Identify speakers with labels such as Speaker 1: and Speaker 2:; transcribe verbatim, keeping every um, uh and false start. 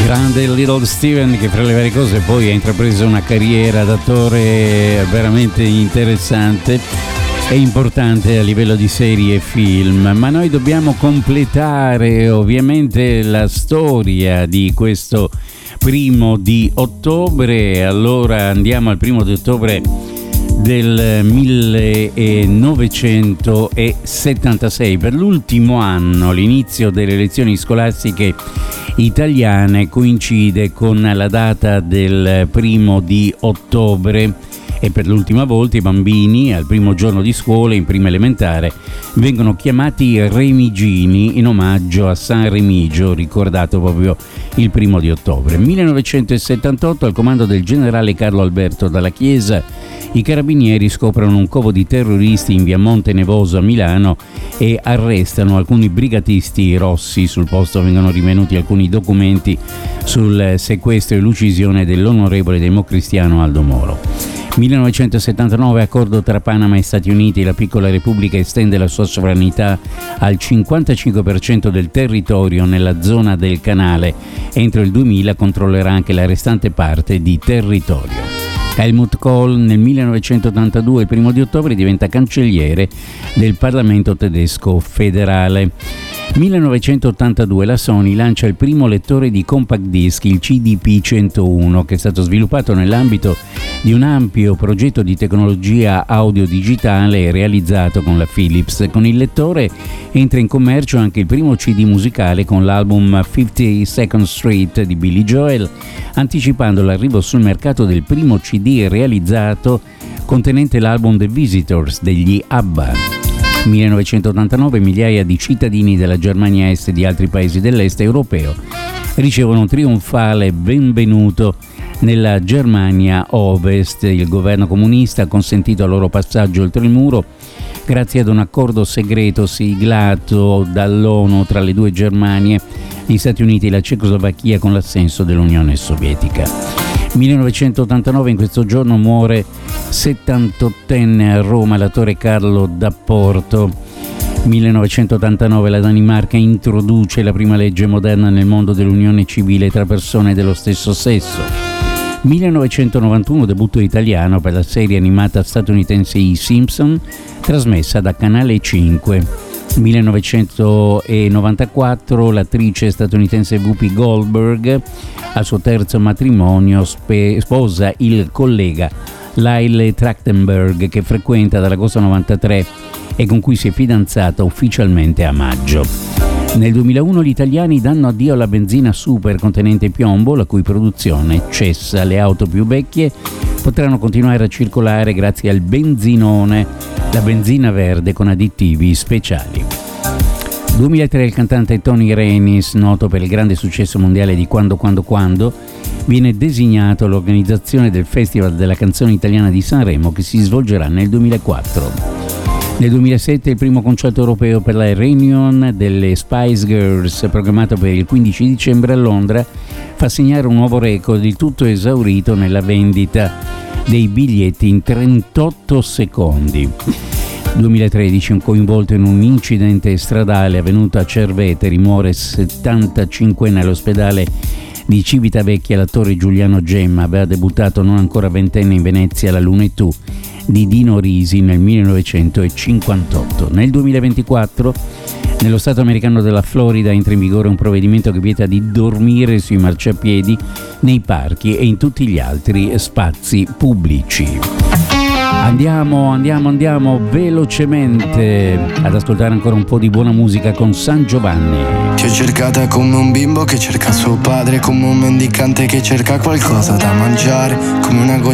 Speaker 1: Grande Little Steven, che fra le varie cose poi ha intrapreso una carriera d'attore veramente interessante e importante a livello di serie e film. Ma noi dobbiamo completare ovviamente la storia di questo primo di ottobre. Allora andiamo al primo di ottobre del millenovecentosettantasei. Per l'ultimo anno l'inizio delle lezioni scolastiche italiane coincide con la data del primo di ottobre e per l'ultima volta i bambini al primo giorno di scuola in prima elementare vengono chiamati Remigini in omaggio a San Remigio, ricordato proprio il primo di ottobre. millenovecentosettantotto, al comando del generale Carlo Alberto Dalla Chiesa, i carabinieri scoprono un covo di terroristi in via Monte Nevoso a Milano e arrestano alcuni brigatisti rossi. Sul posto vengono rinvenuti alcuni documenti sul sequestro e l'uccisione dell'onorevole democristiano Aldo Moro. millenovecentosettantanove, accordo tra Panama e Stati Uniti. La piccola repubblica estende la sua sovranità al cinquantacinque per cento del territorio nella zona del canale. Entro il duemila controllerà anche la restante parte di territorio. Helmut Kohl nel millenovecentottantadue, il primo di ottobre, diventa cancelliere del Parlamento tedesco federale. millenovecentottantadue, la Sony lancia il primo lettore di compact disc, il C D P centouno, che è stato sviluppato nell'ambito di un ampio progetto di tecnologia audio digitale realizzato con la Philips. Con il lettore entra in commercio anche il primo C D musicale con l'album fifty-second Street di Billy Joel, anticipando l'arrivo sul mercato del primo C D realizzato contenente l'album The Visitors degli ABBA. millenovecentottantanove, migliaia di cittadini della Germania Est e di altri paesi dell'Est europeo ricevono un trionfale benvenuto nella Germania Ovest. Il governo comunista ha consentito il loro passaggio oltre il muro grazie ad un accordo segreto siglato dall'ONU tra le due Germanie, gli Stati Uniti e la Cecoslovacchia, con l'assenso dell'Unione Sovietica. millenovecentottantanove, in questo giorno muore settantottenne a Roma l'attore Carlo D'Apporto. millenovecentottantanove, la Danimarca introduce la prima legge moderna nel mondo dell'unione civile tra persone dello stesso sesso. millenovecentonovantuno, debutto italiano per la serie animata statunitense I Simpson, trasmessa da Canale cinque. millenovecentonovantaquattro, l'attrice statunitense Whoopi Goldberg, al suo terzo matrimonio, spe- sposa il collega Lyle Trachtenberg, che frequenta dall'agosto novantatré e con cui si è fidanzata ufficialmente a maggio. Nel duemilauno gli italiani danno addio alla benzina super contenente piombo, la cui produzione cessa. Le auto più vecchie potranno continuare a circolare grazie al benzinone, la benzina verde con additivi speciali. duemilatré, il cantante Tony Renis, noto per il grande successo mondiale di Quando Quando Quando, viene designato all'organizzazione del Festival della canzone italiana di Sanremo, che si svolgerà nel duemilaquattro. Nel duemilasette il primo concerto europeo per la reunion delle Spice Girls, programmato per il quindici dicembre a Londra, fa segnare un nuovo record, il tutto esaurito nella vendita dei biglietti in trentotto secondi. duemilatredici, un coinvolto in un incidente stradale avvenuto a Cerveteri, muore settantacinquenne all'ospedale di Civitavecchia l'attore Giuliano Gemma. Aveva debuttato non ancora ventenne in Venezia La Luna e tu di Dino Risi nel millenovecentocinquantotto. Nel duemilaventiquattro nello stato americano della Florida entra in vigore un provvedimento che vieta di dormire sui marciapiedi, nei parchi e in tutti gli altri spazi pubblici. Andiamo, andiamo, andiamo velocemente ad ascoltare ancora un po' di buona musica con San Giovanni.
Speaker 2: Ti ho cercata come un bimbo che cerca suo padre, come un mendicante che cerca qualcosa da mangiare, come una goccia